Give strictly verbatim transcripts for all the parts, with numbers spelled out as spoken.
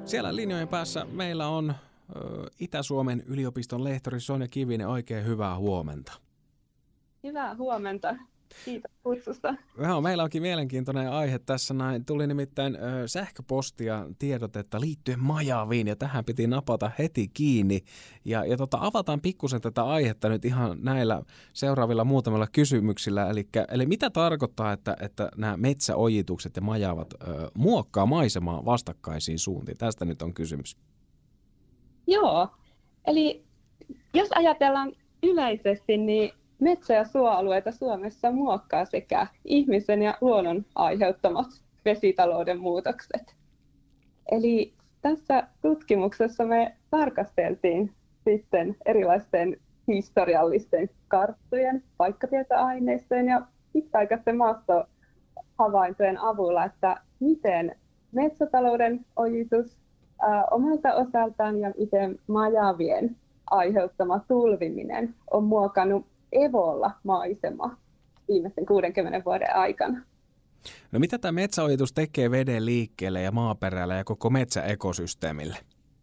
Siellä linjojen päässä meillä on ö, Itä-Suomen yliopiston lehtori Sonja Kivinen. Oikein hyvää huomenta. Hyvää huomenta. Kiitos kutsusta. Joo, meillä onkin mielenkiintoinen aihe tässä näin. Tuli nimittäin ö, sähköpostia tiedotetta liittyen Majaviin ja tähän piti napata heti kiinni. Ja, ja tota, avataan pikkusen tätä aihetta nyt ihan näillä seuraavilla muutamilla kysymyksillä. Elikkä, eli mitä tarkoittaa, että, että nämä metsäojitukset ja majavat ö, muokkaa maisemaa vastakkaisiin suuntiin? Tästä nyt on kysymys. Joo, eli jos ajatellaan yleisesti, niin metsä- ja suoalueita Suomessa muokkaa sekä ihmisen ja luonnon aiheuttamat vesitalouden muutokset. Eli tässä tutkimuksessa me tarkasteltiin sitten erilaisten historiallisten karttojen, paikkatietoaineistojen ja pitkäaikaisten maastohavaintojen avulla, että miten metsätalouden ojitus ää, omalta osaltaan ja miten majavien aiheuttama tulviminen on muokannut evolla maisema viimeisten kuudenkymmenen vuoden aikana. No mitä tämä metsäojitus tekee veden liikkeelle ja maaperällä ja koko metsäekosysteemille?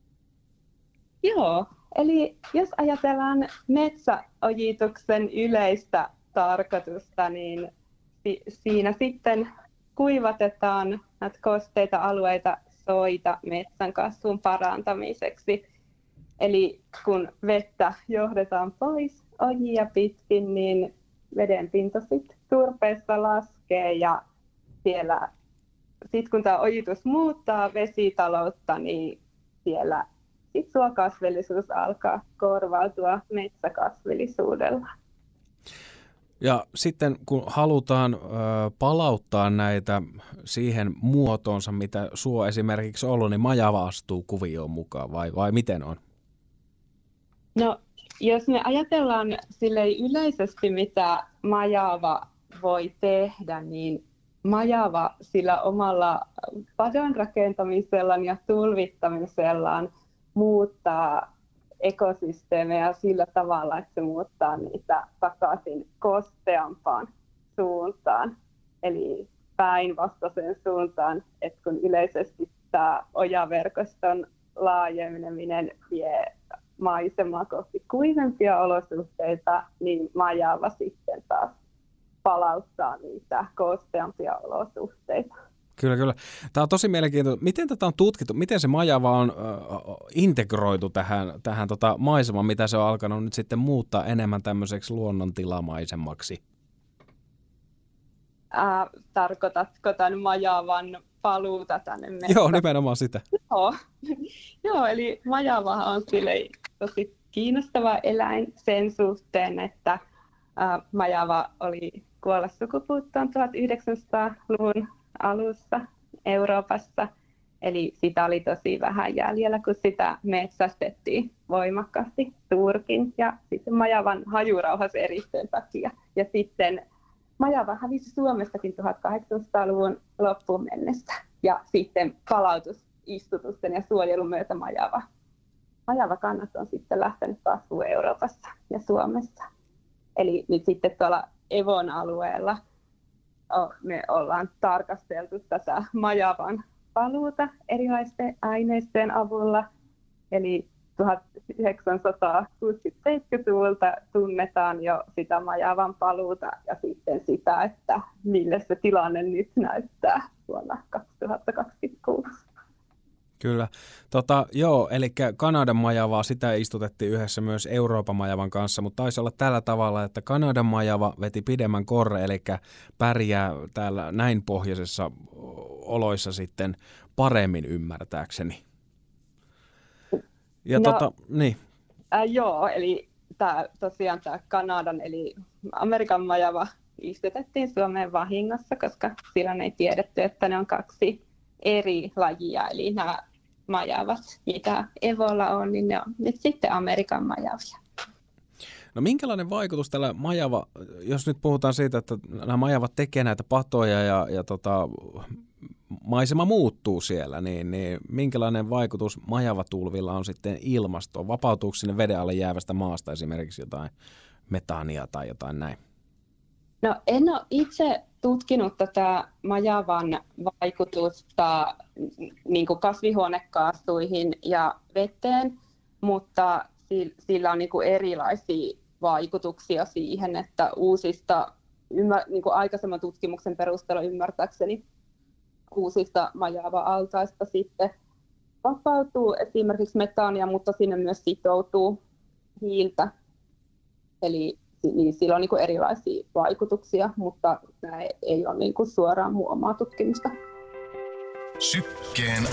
Joo, eli jos ajatellaan metsäojituksen yleistä tarkoitusta, niin si- siinä sitten kuivatetaan näitä kosteita alueita soita metsän kasvun parantamiseksi. Eli kun vettä johdetaan pois ojia pitkin, niin veden pinta sitten turpeessa laskee ja siellä, sit kun tämä ojitus muuttaa vesitaloutta, niin siellä sit suokasvillisuus alkaa korvautua metsäkasvillisuudella. Ja sitten kun halutaan ö, palauttaa näitä siihen muotoonsa, mitä suo esimerkiksi on ollut, niin majava astuu kuvioon mukaan vai, vai miten on? No, jos me ajatellaan silleen yleisesti, mitä majava voi tehdä, niin majava sillä omalla padon rakentamisellaan ja tulvittamisellaan muuttaa ekosysteemejä sillä tavalla, että se muuttaa niitä takaisin kosteampaan suuntaan, eli päinvastaiseen suuntaan, että kun yleisesti tämä ojaverkoston laajeneminen vie maisemaa kohti kuivempia olosuhteita, niin majava sitten taas palauttaa niitä kosteampia olosuhteita. Kyllä, kyllä. Tämä on tosi mielenkiintoista. Miten tätä on tutkittu? Miten se majava on äh, integroitu tähän, tähän tota maisemaan, mitä se on alkanut nyt sitten muuttaa enemmän tämmöiseksi luonnontilamaisemmaksi? Äh, tarkoitatko tämän majavan paluuta tänne metsään? Joo, nimenomaan sitä. Joo, Joo eli majava on tosi kiinnostava eläin sen suhteen, että äh, majava oli kuolla sukupuuttoon tuhatyhdeksänsataaluvun alussa Euroopassa, eli sitä oli tosi vähän jäljellä, kun sitä metsästettiin voimakkaasti Turkin ja sitten majavan hajurauhaseristeen takia. Ja sitten majava hävisi Suomestakin tuhatkahdeksansataaluvun loppuun mennessä ja sitten palautusistutusten ja suojelun myötä majava. Majavakannat on sitten lähtenyt kasvuun Euroopassa ja Suomessa. Eli nyt sitten tuolla Evon alueella me ollaan tarkasteltu tätä majavan paluuta erilaisten aineistojen avulla. Eli tuhatyhdeksänsataakuusikymmentä-seitsemänkymmentäluvulta tunnetaan jo sitä majavan paluuta ja sitten sitä, että millä se tilanne nyt näyttää vuonna kaksituhattakaksikymmentäkuusi. Kyllä. Tota, joo, eli Kanadan majavaa, sitä istutettiin yhdessä myös Euroopan majavan kanssa, mutta taisi olla tällä tavalla, että Kanadan majava veti pidemmän korre, eli pärjää täällä näin pohjoisessa oloissa sitten paremmin ymmärtääkseni. Ja no, tota, niin. Äh, joo, eli tää, tosiaan tämä Kanadan eli Amerikan majava istutettiin Suomeen vahingossa, koska silloin ei tiedetty, että ne on kaksi eri lajia, eli nämä majavat, mitä Evolla on, niin ne on nyt sitten Amerikan majavia. No minkälainen vaikutus tällä majava, jos nyt puhutaan siitä, että nämä majavat tekee näitä patoja ja, ja tota, maisema muuttuu siellä, niin, niin minkälainen vaikutus majavatulvilla on sitten ilmastoon? Vapautuuko sinne veden alle jäävästä maasta esimerkiksi jotain metaania tai jotain näin? No en ole itse tutkinut tätä majavan vaikutusta niin kuin kasvihuonekaasuihin ja veteen, mutta sillä on niin kuin erilaisia vaikutuksia siihen, että uusista, niin kuin aikaisemman tutkimuksen perusteella ymmärtääkseni, uusista majava-altaista sitten vapautuu esimerkiksi metaania, mutta sinne myös sitoutuu hiiltä. Eli niin sillä on niin kuin erilaisia vaikutuksia, mutta tämä ei ole niin kuin suoraan mun omaa tutkimusta. Sykkeen